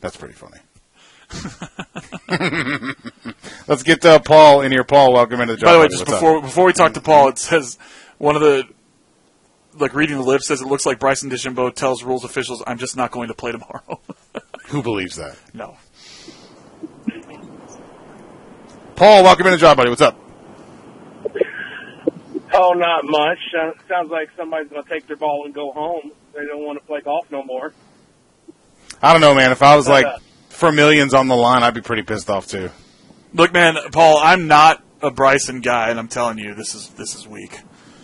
That's pretty funny. Let's get Paul in here. Paul, welcome into the job. By the way, just before we talk to Paul, it says one of the reading the lip says it looks like Bryson DeChambeau tells rules officials, "I'm just not going to play tomorrow." Who believes that? No. Paul, welcome into the job, buddy. What's up? Oh, not much. Sounds like somebody's going to take their ball and go home. They don't want to play golf no more. I don't know, man. If I was for millions on the line, I'd be pretty pissed off too. Look, man, Paul, I'm not a Bryson guy, and I'm telling you, this is weak.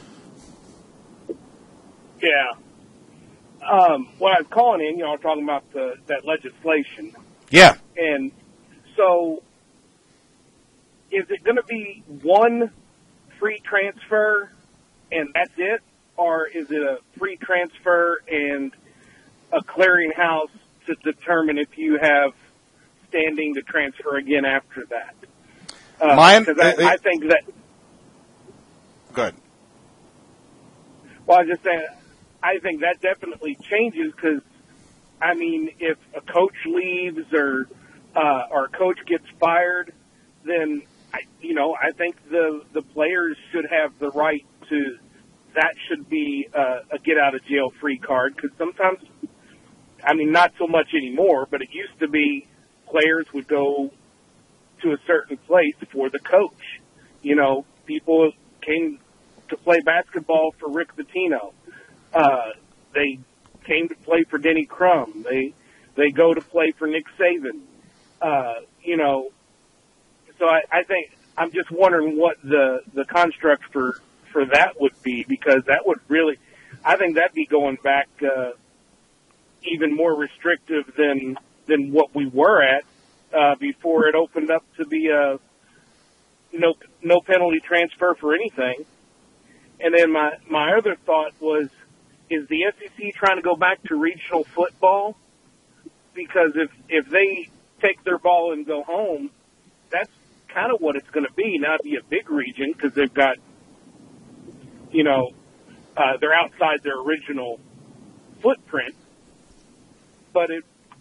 Yeah. What I was calling in, talking about that legislation. Yeah. And so, is it going to be one free transfer and that's it? Or is it a free transfer and a clearinghouse to determine if you have standing to transfer again after that? I think that... Good. Well, I was just saying, I think that definitely changes because, I mean, if a coach leaves or a coach gets fired, then, I think the players should have the right to, that should be a get-out-of-jail-free card because sometimes, I mean, not so much anymore, but it used to be players would go to a certain place for the coach. People came to play basketball for Rick Pitino. They came to play for Denny Crum. They go to play for Nick Saban. So I think I'm just wondering what the construct for that would be because that would really, I think that'd be going back even more restrictive than what we were at before it opened up to be a no penalty transfer for anything. And then my other thought was, is the SEC trying to go back to regional football? Because if they take their ball and go home, that's kind of what it's going to be. Now it'd be a big region because they've got, they're outside their original footprint. But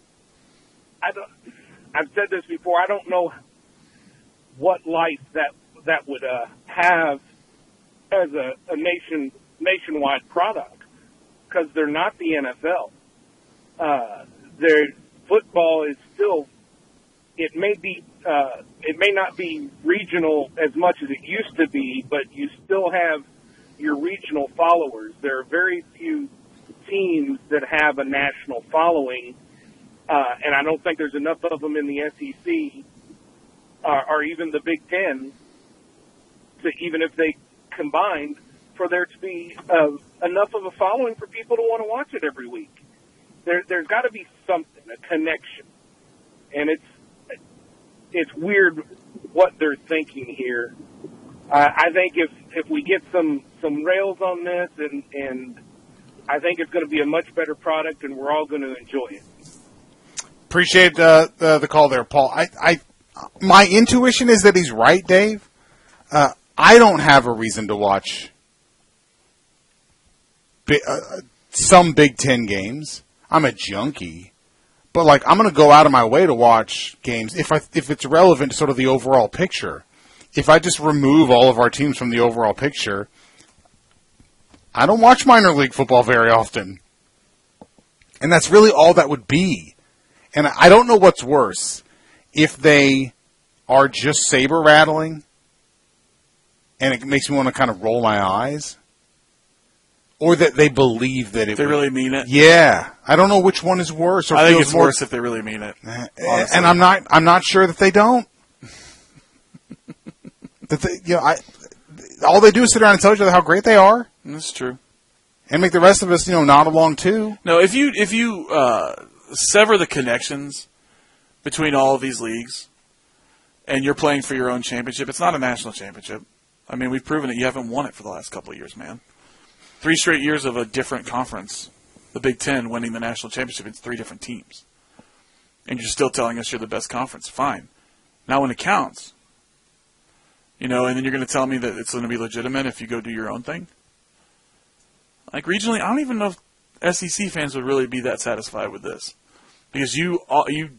I've said this before, I don't know what life that would have as a nationwide product because they're not the NFL. Their football is still, it may not be regional as much as it used to be, but you still have your regional followers. There are very few teams that have a national following, and I don't think there's enough of them in the SEC or even the Big Ten to, even if they combined, for there to be enough of a following for people to want to watch it every week. There's got to be something, a connection, and it's weird what they're thinking here. I think if we get some rails on this, and I think it's going to be a much better product, and we're all going to enjoy it. Appreciate the call there, Paul. My intuition is that he's right, Dave. I don't have a reason to watch some Big Ten games. I'm a junkie. But, I'm going to go out of my way to watch games if it's relevant to sort of the overall picture. If I just remove all of our teams from the overall picture, I don't watch minor league football very often. And that's really all that would be. And I don't know what's worse. If they are just saber rattling and it makes me want to kind of roll my eyes, or that they believe that they really mean it. Yeah, I don't know which one is worse. Or I think it's worse if they really mean it. Honestly. And I'm not sure that they don't. All they do is sit around and tell each other how great they are. That's true. And make the rest of us, nod along too. No, if you sever the connections between all of these leagues, and you're playing for your own championship, it's not a national championship. I mean, we've proven it. You haven't won it for the last couple of years, man. 3 straight years of a different conference. The Big Ten winning the national championship. It's 3 different teams. And you're still telling us you're the best conference. Fine. Now when it counts, and then you're going to tell me that it's going to be legitimate if you go do your own thing? Regionally, I don't even know if SEC fans would really be that satisfied with this. Because you